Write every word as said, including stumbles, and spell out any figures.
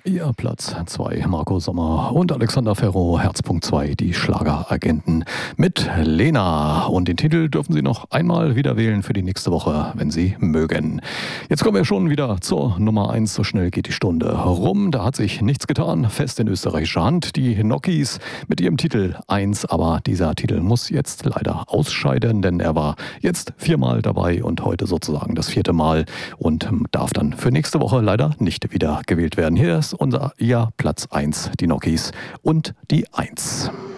Ihr Platz zwei, Marco Sommer und Alexander Ferro, Herzpunkt zwei, die Schlageragenten mit Lena. Und den Titel dürfen Sie noch einmal wieder wählen für die nächste Woche, wenn Sie mögen. Jetzt kommen wir schon wieder zur Nummer eins. So schnell geht die Stunde rum. Da hat sich nichts getan. Fest in österreichischer Hand. Die Nokis mit ihrem Titel eins. Aber dieser Titel muss jetzt leider ausscheiden, denn er war jetzt viermal dabei und heute sozusagen das vierte Mal und darf dann für nächste Woche leider nicht wieder gewählt werden. Hier ist unser Ihr Platz eins, die Nokis und die eins.